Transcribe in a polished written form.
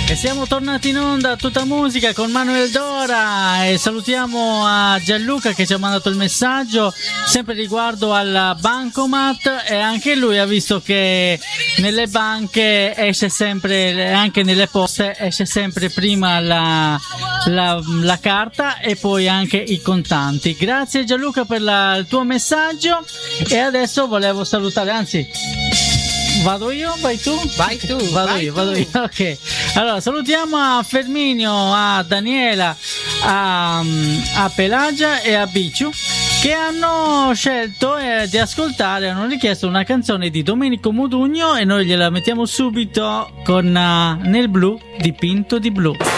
E siamo tornati in onda a tutta musica con Manuel Dora e salutiamo a Gianluca che ci ha mandato il messaggio sempre riguardo al bancomat, e anche lui ha visto che nelle banche esce sempre, anche nelle poste esce sempre prima la carta e poi anche i contanti. Grazie Gianluca per il tuo messaggio, e adesso volevo salutare, anzi vado io? Vai tu? Vai tu. Vado io. Ok. Allora, salutiamo a Ferminio, a Daniela, a Pelagia e a Bicciu, che hanno scelto di ascoltare, hanno richiesto una canzone di Domenico Modugno, e noi gliela mettiamo subito con Nel blu dipinto di blu.